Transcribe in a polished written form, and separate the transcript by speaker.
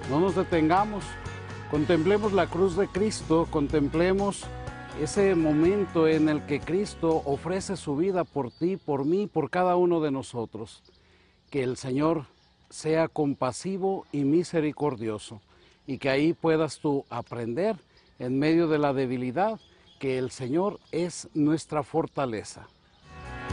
Speaker 1: No nos detengamos, contemplemos la cruz de Cristo, contemplemos ese momento en el que Cristo ofrece su vida por ti, por mí, por cada uno de nosotros. Que el Señor sea compasivo y misericordioso y que ahí puedas tú aprender en medio de la debilidad que el Señor es nuestra fortaleza.